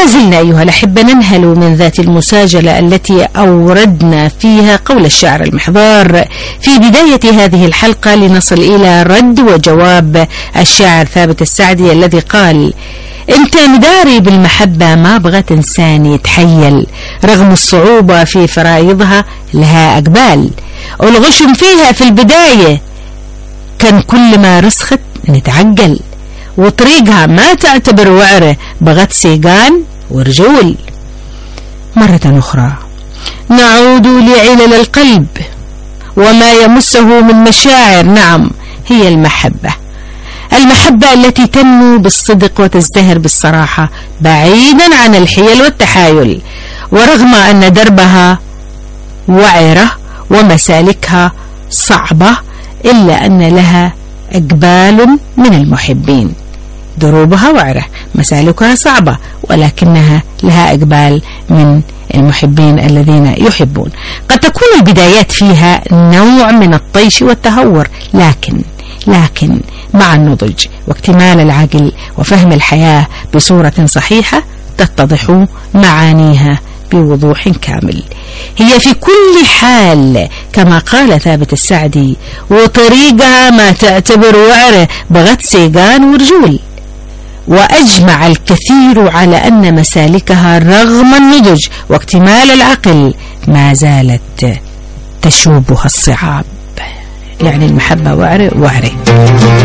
زلنا أيها الأحبة ننهل من ذات المساجلة التي أوردنا فيها قول الشاعر المحضار في بداية هذه الحلقة لنصل إلى رد وجواب الشاعر ثابت السعدي الذي قال: انت مداري بالمحبة ما بغى تنساني يتحيل، رغم الصعوبة في فرائضها لها أقبال، والغشم فيها في البداية كان كل ما رسخت نتعجل، وطريقها ما تعتبر وعره بغت سيقان ورجول. مرة أخرى نعود لعلل القلب وما يمسه من مشاعر، نعم هي المحبة التي تنمو بالصدق وتزدهر بالصراحة بعيدا عن الحيل والتحايل، ورغم أن دربها وعرة ومسالكها صعبة إلا أن لها أقبال من المحبين. دروبها وعرة، مسالكها صعبة، ولكنها لها أقبال من المحبين الذين يحبون. قد تكون البدايات فيها نوع من الطيش والتهور، لكن مع النضج واكتمال العقل وفهم الحياة بصورة صحيحة تتضح معانيها بوضوح كامل. هي في كل حال كما قال ثابت السعدي: وطريقها ما تعتبر وعره بغت سيقان ورجول. وأجمع الكثير على أن مسالكها رغم النضج واكتمال العقل ما زالت تشوبها الصعاب، يعني المحبة وعره.